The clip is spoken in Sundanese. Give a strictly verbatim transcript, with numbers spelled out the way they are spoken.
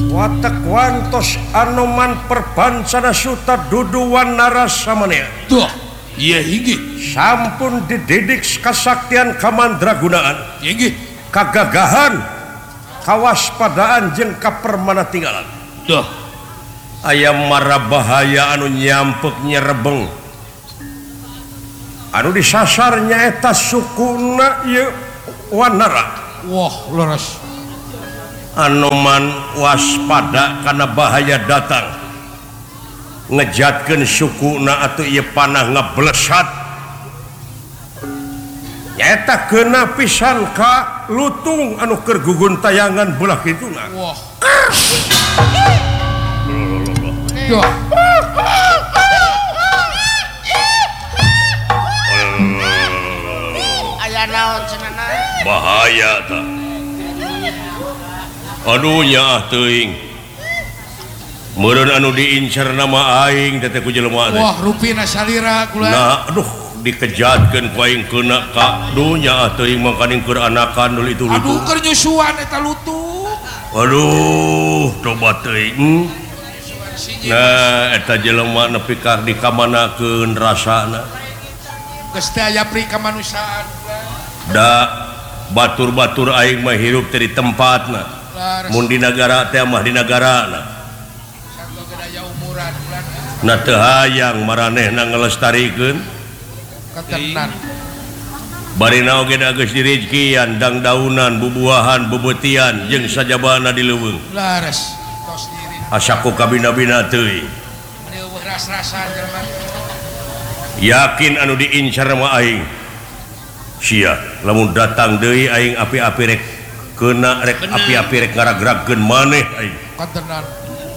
watak wantos anoman perbansana suta duduwan narasamania tuh iya hinggih sampun dididik kasaktian kamandragunaan hinggih kagagahan kawaspadaan jeung kapermana tinggalan tuh ayam marah bahaya anu nyampek nyerebeng anu disasarnya eta sukuna ieu wanara wah leres anoman waspada karena bahaya datang ngejatkeun sukuna atuh ieu panah ngablesat nyaeta keuna pisan ka lutung anu keur gugun tayangan belah kituna wah tuh aya naon cenana bahaya ta aduh nya teuing meureun anu diincar nama aing teh ku jelema teh wah rupina salira kula nah aduh dikejatkeun ku aing keuna ka dunya teuing mangkaning keur anakan dulu itu aduh lutung keur nyusuan eta lutung aduh coba teuing nah eta jelema nepi ka dikamanakeun rasana geus teh aya pri kamanusiaan da batur-batur aing mah hirup teh di tempatna mun di nagara teh mah di nagarana sanggo gedaya umuran bulan na teu hayang maranehna ngelestarikeun ketenan barina oge da geus direjekian dangdaunan bubuahan bebetian jeung sajabana di leuweung lares tos diri asaku kabina-bina teuing neueuh ras-rasan jelema yakin anu diincar mah aing sia lamun datang deui aing api-api rek keuna rek api-api rek ngaragragkeun maneh aing ketenan